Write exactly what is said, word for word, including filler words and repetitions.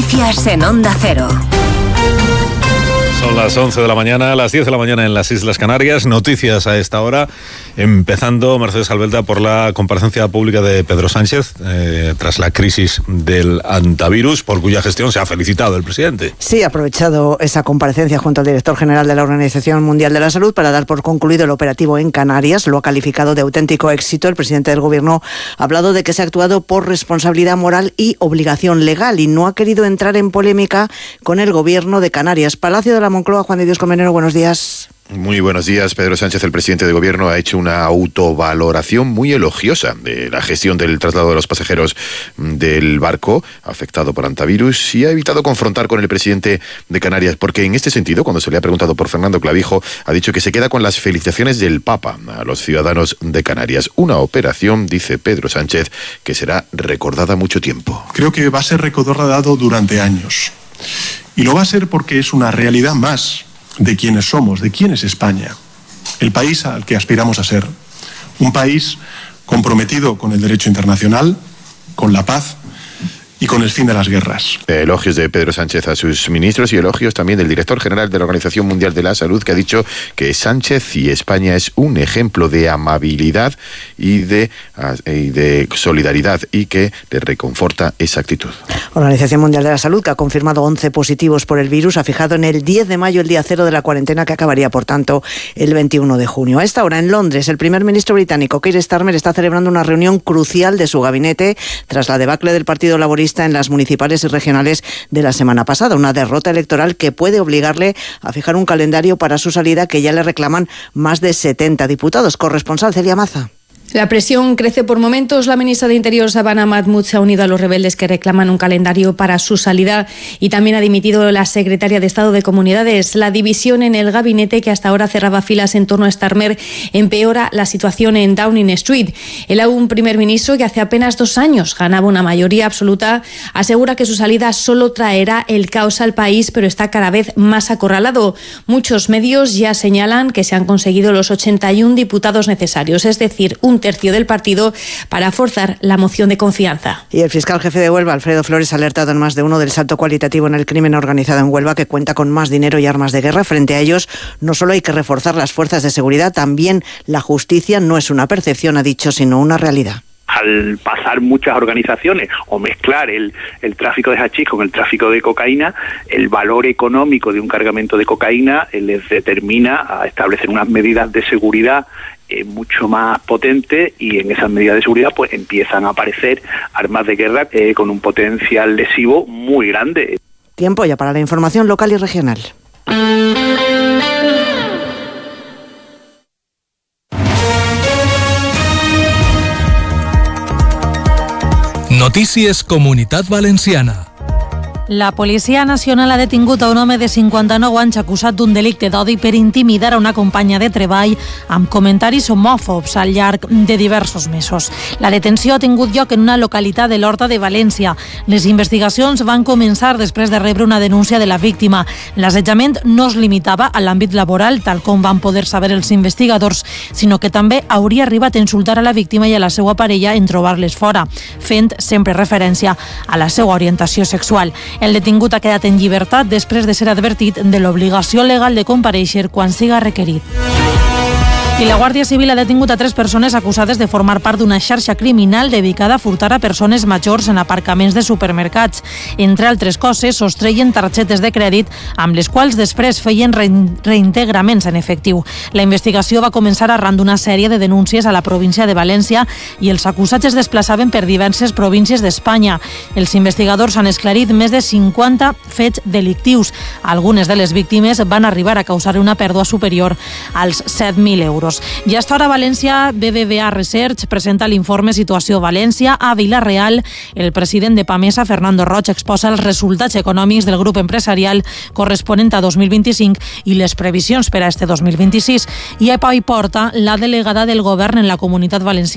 Noticias en Onda Cero. Son las once de la mañana, las diez de la mañana en las Islas Canarias. Noticias a esta hora, empezando, Mercedes Albelda, por la comparecencia pública de Pedro Sánchez eh, tras la crisis del antivirus, por cuya gestión se ha felicitado el presidente. Sí, ha aprovechado esa comparecencia junto al director general de la Organización Mundial de la Salud para dar por concluido el operativo en Canarias. Lo ha calificado de auténtico éxito. El presidente del Gobierno ha hablado de que se ha actuado por responsabilidad moral y obligación legal y no ha querido entrar en polémica con el Gobierno de Canarias. Palacio de la Moncloa, Juan de Dios Colmenero, buenos días. Muy buenos días. Pedro Sánchez, el presidente de Gobierno, ha hecho una autovaloración muy elogiosa de la gestión del traslado de los pasajeros del barco afectado por antivirus y ha evitado confrontar con el presidente de Canarias, porque en este sentido, cuando se le ha preguntado por Fernando Clavijo, ha dicho que se queda con las felicitaciones del Papa a los ciudadanos de Canarias. Una operación, dice Pedro Sánchez, que será recordada mucho tiempo. Creo que va a ser recordado durante años. Y lo va a ser porque es una realidad más de quiénes somos, de quién es España, el país al que aspiramos a ser. Un país comprometido con el derecho internacional, con la paz y con el fin de las guerras. Elogios de Pedro Sánchez a sus ministros y elogios también del director general de la Organización Mundial de la Salud, que ha dicho que Sánchez y España es un ejemplo de amabilidad y de, y de solidaridad y que le reconforta esa actitud. Organización Mundial de la Salud, que ha confirmado once positivos por el virus, ha fijado en el diez de mayo el día cero de la cuarentena, que acabaría, por tanto, el veintiuno de junio. A esta hora, en Londres, el primer ministro británico, Keir Starmer, está celebrando una reunión crucial de su gabinete tras la debacle del Partido Laborista en las municipales y regionales de la semana pasada. Una derrota electoral que puede obligarle a fijar un calendario para su salida, que ya le reclaman más de setenta diputados. Corresponsal Celia Maza. La presión crece por momentos. La ministra de Interior, Sabana Mahmood, se ha unido a los rebeldes que reclaman un calendario para su salida y también ha dimitido la secretaria de Estado de Comunidades. La división en el gabinete, que hasta ahora cerraba filas en torno a Starmer, empeora la situación en Downing Street. El aún primer ministro, que hace apenas dos años ganaba una mayoría absoluta, asegura que su salida solo traerá el caos al país, pero está cada vez más acorralado. Muchos medios ya señalan que se han conseguido los ochenta y uno diputados necesarios, es decir, un tercio del partido, para forzar la moción de confianza. Y el fiscal jefe de Huelva, Alfredo Flores, ha alertado en Más de Uno del salto cualitativo en el crimen organizado en Huelva, que cuenta con más dinero y armas de guerra. Frente a ellos, no solo hay que reforzar las fuerzas de seguridad, también la justicia no es una percepción, ha dicho, sino una realidad. Al pasar muchas organizaciones o mezclar el, el tráfico de hachís con el tráfico de cocaína, el valor económico de un cargamento de cocaína eh, les determina a establecer unas medidas de seguridad eh, mucho más potentes, y en esas medidas de seguridad pues empiezan a aparecer armas de guerra eh, con un potencial lesivo muy grande. Tiempo ya para la información local y regional. Notícies Comunitat Valenciana. La Policia Nacional ha detingut a un home de cinquanta-nou anys acusat d'un delicte d'odi per intimidar a una companya de treball amb comentaris homòfobs al llarg de diversos mesos. La detenció ha tingut lloc en una localitat de l'Horta de València. Les investigacions van començar després de rebre una denúncia de la víctima. L'assetjament no es limitava a l'àmbit laboral, tal com van poder saber els investigadors, sinó que també hauria arribat a insultar a la víctima i a la seva parella en trobar-les fora, fent sempre referència a la seva orientació sexual. El detingut ha quedat en llibertat després de ser advertit de l'obligació legal de comparèixer quan siga requerit. I la Guàrdia Civil ha detingut a tres persones acusades de formar part d'una xarxa criminal dedicada a furtar a persones majors en aparcaments de supermercats. Entre altres coses, sostreien targetes de crèdit amb les quals després feien reintegraments en efectiu. La investigació va començar arran d'una sèrie de denúncies a la província de València i els acusats es desplaçaven per diverses províncies d'Espanya. Els investigadors han esclarit més de cinquanta fets delictius. Algunes de les víctimes van arribar a causar una pèrdua superior als set mil euros. I a esta hora València, B B V A Research presenta l'informe Situació València. A Vila-real, el president de PAMESA, Fernando Roig, exposa els resultats econòmics del grup empresarial corresponent a dos mil vint-i-cinc i les previsions per a este dos mil vint-i-sis. I a Paiporta, la delegada del govern en la Comunitat Valenciana